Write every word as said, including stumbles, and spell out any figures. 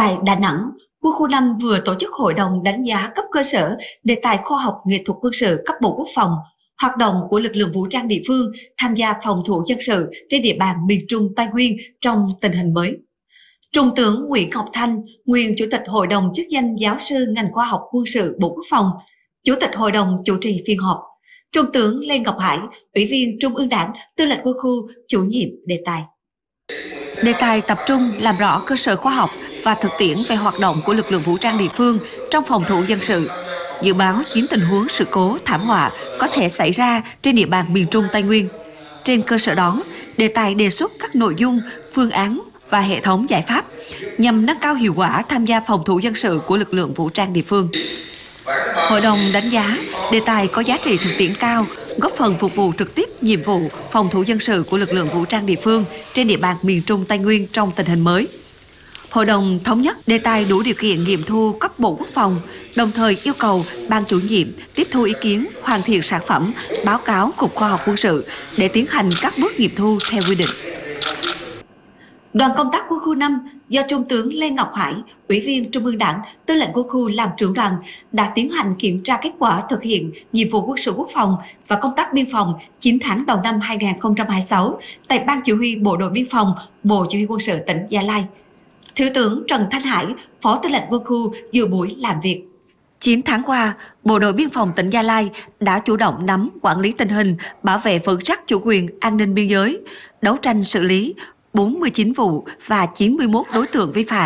Tại Đà Nẵng, Quân khu năm vừa tổ chức hội đồng đánh giá cấp cơ sở đề tài khoa học nghệ thuật quân sự cấp Bộ Quốc phòng, hoạt động của lực lượng vũ trang địa phương tham gia phòng thủ dân sự trên địa bàn miền Trung Tây Nguyên trong tình hình mới. Trung tướng Nguyễn Ngọc Thanh, nguyên Chủ tịch Hội đồng chức danh giáo sư ngành khoa học quân sự Bộ Quốc phòng, Chủ tịch Hội đồng chủ trì phiên họp. Trung tướng Lê Ngọc Hải, Ủy viên Trung ương Đảng, Tư lệnh Quân khu, chủ nhiệm đề tài. Đề tài tập trung làm rõ cơ sở khoa học và thực tiễn về hoạt động của lực lượng vũ trang địa phương trong phòng thủ dân sự, dự báo chín tình huống sự cố thảm họa có thể xảy ra trên địa bàn miền Trung Tây Nguyên. Trên cơ sở đó, đề tài đề xuất các nội dung, phương án và hệ thống giải pháp nhằm nâng cao hiệu quả tham gia phòng thủ dân sự của lực lượng vũ trang địa phương. Hội đồng đánh giá đề tài có giá trị thực tiễn cao, góp phần phục vụ trực tiếp nhiệm vụ phòng thủ dân sự của lực lượng vũ trang địa phương trên địa bàn miền Trung Tây Nguyên trong tình hình mới. Hội đồng thống nhất đề tài đủ điều kiện nghiệm thu cấp Bộ Quốc phòng, đồng thời yêu cầu ban chủ nhiệm tiếp thu ý kiến, hoàn thiện sản phẩm, báo cáo Cục Khoa học Quân sự để tiến hành các bước nghiệm thu theo quy định. Đoàn công tác Quân khu năm do Trung tướng Lê Ngọc Hải, Ủy viên Trung ương Đảng, Tư lệnh Quân khu làm trưởng đoàn đã tiến hành kiểm tra kết quả thực hiện nhiệm vụ quân sự quốc phòng và công tác biên phòng chín tháng đầu năm hai nghìn không trăm hai mươi sáu tại Ban Chỉ huy Bộ đội Biên phòng, Bộ Chỉ huy Quân sự tỉnh Gia Lai. Thiếu tướng Trần Thanh Hải, Phó Tư lệnh Quân khu dự buổi làm việc. chín tháng qua, Bộ đội Biên phòng tỉnh Gia Lai đã chủ động nắm, quản lý tình hình, bảo vệ vững chắc chủ quyền, an ninh biên giới, đấu tranh xử lý bốn mươi chín vụ và chín mươi mốt đối tượng vi phạm.